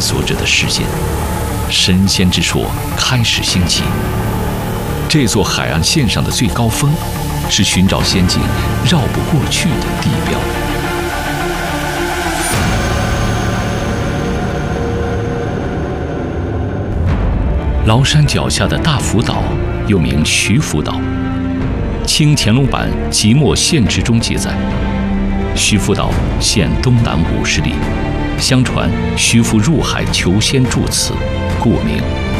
索者的视线，神仙之说开始兴起。这座海岸线上的最高峰，是寻找仙境绕不过去的地标。崂山脚下的大福岛，又名徐福岛。清乾隆版《即墨县志》中记载，徐福岛现东南50里，相传徐福入海求仙住此，故名。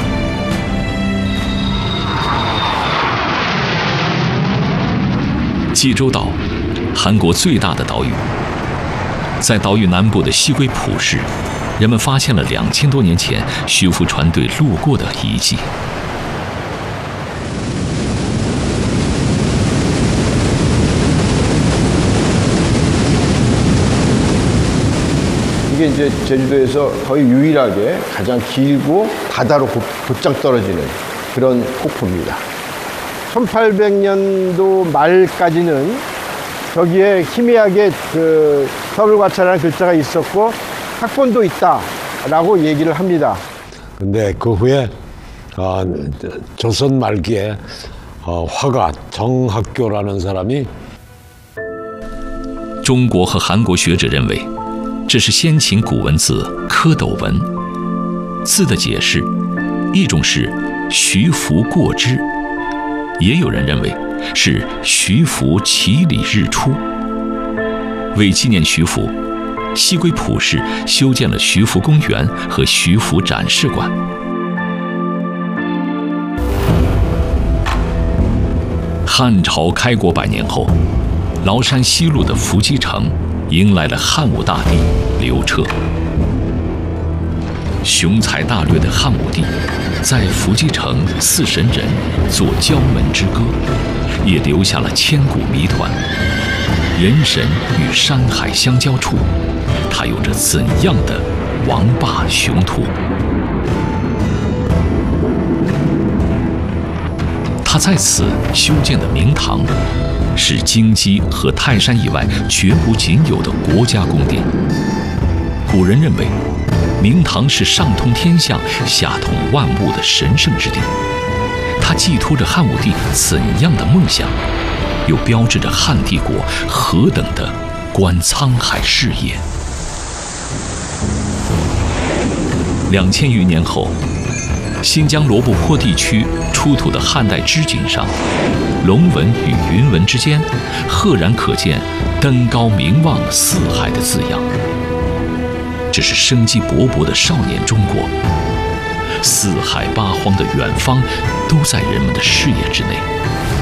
济州岛，韩国最大的岛屿，在岛屿南部的西归浦市，人们发现了2000多年前徐福船队路过的遗迹。 이게 이제 제주도에서 거의 유일하게 가장 길고 바다로 곧장 떨어지는 그런 폭포입니다. 1800년도 말까지는 저기에 희미하게 그 서울과차라는 글자가 있었고 학본도 있다라고 얘기를 합니다. 근데 그 후에 조선 말기에 화가 정학교라는 사람이 中国和韩国学者认为，这是先秦古文字蝌蚪文。字的解释，一种是徐福过之，也有人认为是徐福其里日出。为纪念徐福，西归浦市修建了徐福公园和徐福展示馆。汉朝开国100年后，崂山西麓的伏击城迎来了汉武大帝刘彻。雄才大略的汉武帝在伏击城祀神人作交门之歌，也留下了千古谜团：人神与山海相交处，他有着怎样的王霸雄图？他在此修建的明堂，是京畿和泰山以外绝无仅有的国家宫殿。古人认为，明堂是上通天象、下通万物的神圣之地。它寄托着汉武帝怎样的梦想，又标志着汉帝国何等的观沧海视野。2000余年后，新疆罗布泊地区出土的汉代织锦上，龙纹与云纹之间，赫然可见“登高明望四海”的字样。这是生机勃勃的少年中国，四海八荒的远方，都在人们的视野之内。